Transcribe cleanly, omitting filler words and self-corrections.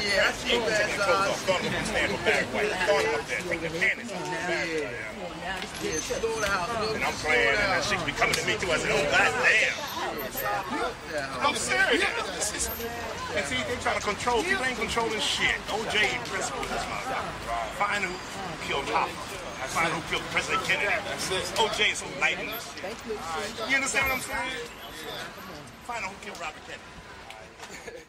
yeah, I see you Take guys. the clothes off. Throw them up and stand for back white. Throw them up there. Take the panties off. Yeah, slow down. And I'm playing, and that shit be coming to me too. I said, oh, goddamn. I'm serious. And see, they trying to control. People ain't controlling shit. OJ principle this motherfucker. Find who killed Hoffa. Find who killed President Kennedy. OJ is so light in this shit. You understand what I'm saying? Find out who killed Robert Kennedy.